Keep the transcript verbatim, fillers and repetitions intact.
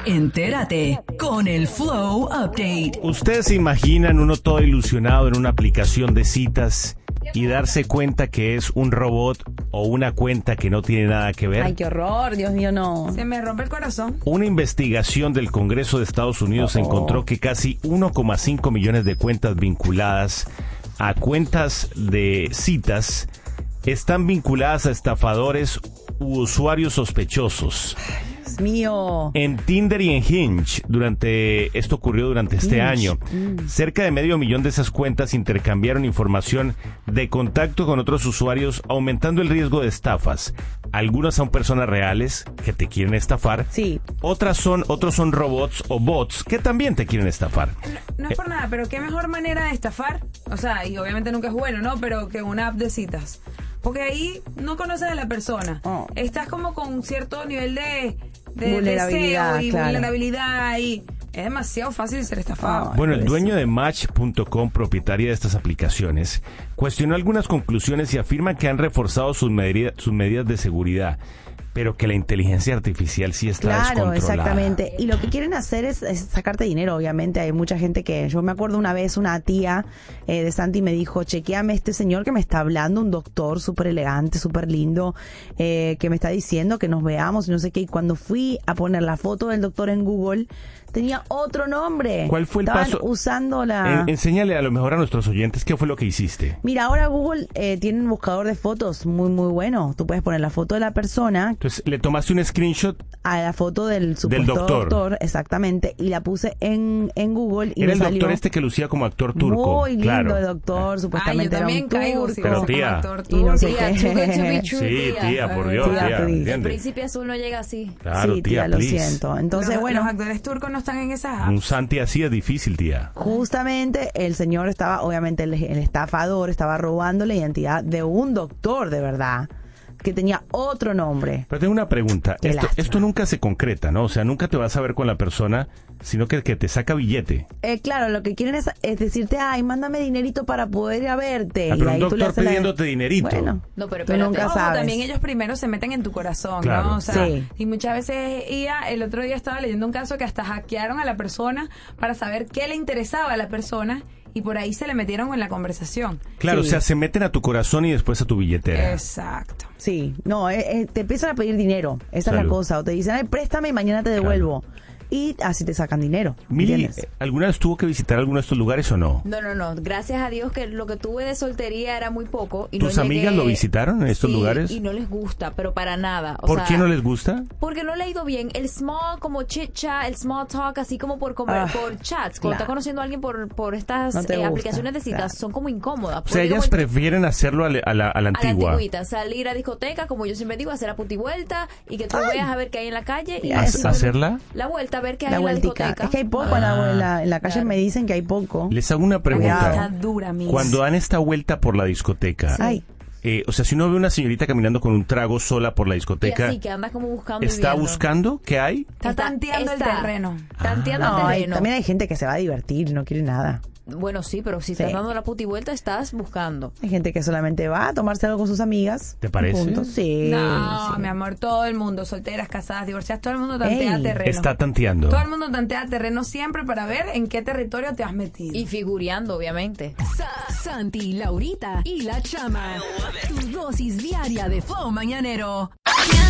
Entérate con el Flow Update. Ustedes se imaginan uno todo ilusionado en una aplicación de citas y darse cuenta que es un robot o una cuenta que no tiene nada que ver. Ay, qué horror, Dios mío, no. Se me rompe el corazón. Una investigación del Congreso de Estados Unidos Oh. encontró que casi uno coma cinco millones de cuentas vinculadas a cuentas de citas están vinculadas a estafadores u usuarios sospechosos. Dios mío. En Tinder y en Hinge, durante esto ocurrió durante este Hinge, año. mm. Cerca de medio millón de esas cuentas intercambiaron información de contacto con otros usuarios, aumentando el riesgo de estafas. Algunas son personas reales que te quieren estafar. Sí. Otras son, otros son robots o bots que también te quieren estafar. No, no es por nada, pero qué mejor manera de estafar. O sea, y obviamente nunca es bueno, ¿no? Pero que una app de citas. Porque ahí no conoces a la persona. Oh. Estás como con un cierto nivel de, de Vulnerabilidad, deseo y claro. vulnerabilidad y es demasiado fácil ser estafado. Ay, Bueno, el por dueño eso. de Match punto com, propietaria de estas aplicaciones, cuestionó algunas conclusiones y afirma que han reforzado sus, medida- sus medidas de seguridad, pero que la inteligencia artificial sí está Claro, descontrolada. exactamente. Y lo que quieren hacer es, es sacarte dinero, obviamente. Hay mucha gente que... Yo me acuerdo una vez una tía eh, de Santi me dijo, chequeame este señor que me está hablando, un doctor súper elegante, súper lindo, eh, que me está diciendo que nos veamos y no sé qué. Y cuando fui a poner la foto del doctor en Google, tenía otro nombre. ¿Cuál fue el Estaban paso? usando la... En- enséñale a lo mejor a nuestros oyentes qué fue lo que hiciste. Mira, ahora Google eh, tiene un buscador de fotos muy, muy bueno. Tú puedes poner la foto de la persona, Entonces, le tomaste un screenshot. a la foto del supuesto doctor. exactamente, y la puse en, en Google y Era me el salió doctor este que lucía como actor turco. muy lindo claro. el doctor, Ay, yo supuestamente era también un caigo. turco. si Pero como tía. actor Y no sé turco. qué. Tía, too good to be true, Sí, tía, por Dios, Tía, tía, ¿me please. El entiendes? príncipe azul no llega así. Claro, sí, tía, tía, lo please. siento. Entonces, los, bueno, los actores turcos no están en esas Un apps. Santi así es difícil, tía. justamente el señor estaba, obviamente el, el estafador estaba robando la identidad de un doctor de verdad, que tenía otro nombre. Pero tengo una pregunta. Qué Esto, lástima. esto nunca se concreta, ¿no? O sea, nunca te vas a ver con la persona, sino que, que te saca billete. Eh, claro, lo que quieren es, es decirte, ay, mándame dinerito para poder ir a verte. Ah, y pero ahí un tú le doctor haces la- pidiéndote dinerito. Bueno, No, pero tú espérate. nunca Ojo, sabes. también ellos primero se meten en tu corazón, Claro. ¿no? O sea, Sí. y muchas veces ella, el otro día estaba leyendo un caso que hasta hackearon a la persona para saber qué le interesaba a la persona y por ahí se le metieron en la conversación. Claro, Sí. o sea, se meten a tu corazón y después a tu billetera. Exacto. Sí, no, eh, eh, te empiezan a pedir dinero, esa es Salud. la cosa, o te dicen, ay, préstame y mañana te devuelvo. Y así te sacan dinero. Mili, ¿entiendes? eh, ¿alguna vez tuvo que visitar alguno de estos lugares o no? No, no, no. Gracias a Dios que lo que tuve de soltería era muy poco. Y no ¿Tus amigas llegué- lo visitaron en estos Sí, lugares? Y no les gusta, pero para nada. O ¿Por sea, qué no les gusta? Porque no le ha ido bien. El small, como chit chat, el small talk, así como por comer, Ah, por chats. Cuando claro. estás conociendo a alguien por, por estas No te eh, gusta, aplicaciones de citas, claro. son como incómodas. O sea, Porque ellas como- prefieren hacerlo a, la- a la, a la a la antigua. antigüita, salir a discoteca, como yo siempre digo, hacer la putivuelta y que tú Ay. veas a ver qué hay en la calle y Mira eso. ¿Hacerla? la vuelta, a ver qué hay La en la vueltica. discoteca. Es que hay poco en, la, en la- en la calle, Claro. me dicen que hay poco. Les hago una Está pregunta. dura, mis. Cuando dan esta vuelta por la discoteca, Ay, eh, o sea, si uno ve una señorita caminando con un trago sola por la Y discoteca, así que andas como buscando y ¿está viendo. buscando qué hay? Está tanteando el terreno. Tanteando no, el hay- terreno. también hay gente que se va a divertir, no quiere nada. Bueno, sí, pero si Sí. estás dando la puti vuelta, estás buscando. Hay gente que solamente va a tomarse algo con sus amigas. ¿Te parece? Punto. Sí. No, sí. mi amor, todo el mundo, solteras, casadas, divorciadas, todo el mundo tantea Ey. terreno. Está tanteando. Todo el mundo tantea terreno siempre para ver en qué territorio te has metido. Y figureando, obviamente. Sa- Santi, Laurita y la Chama. Tu dosis diaria de Flow Mañanero.